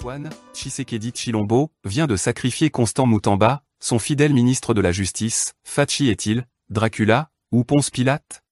Antoine Tshisekedi Tshilombo vient de sacrifier Constant Moutamba, son fidèle ministre de la Justice. Fachi est-il Dracula ou Ponce Pilate?